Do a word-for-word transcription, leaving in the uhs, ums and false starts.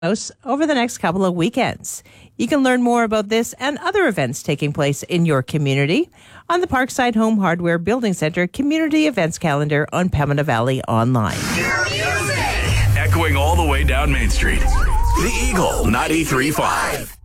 house over the next couple of weekends. You can learn more about this and other events taking place in your community on the Parkside Home Hardware Building Center Community Events Calendar on Pembina Valley Online. Echoing all the way down Main Street. The Eagle ninety-three point five.